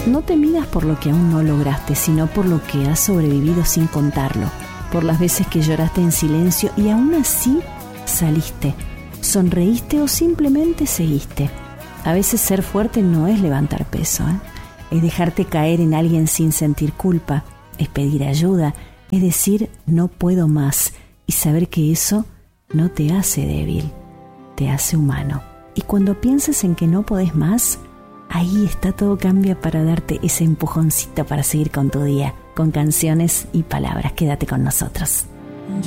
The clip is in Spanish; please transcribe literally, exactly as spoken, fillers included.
No te midas por lo que aún no lograste, sino por lo que has sobrevivido sin contarlo, por las veces que lloraste en silencio y aún así saliste, sonreíste o simplemente seguiste. A veces ser fuerte no es levantar peso, ¿eh? Es dejarte caer en alguien sin sentir culpa, es pedir ayuda, es decir, no puedo más, y saber que eso no te hace débil, te hace humano. Y cuando piensas en que no podés más, ahí está Todo Cambia para darte ese empujoncito para seguir con tu día, con canciones y palabras. Quédate con nosotros.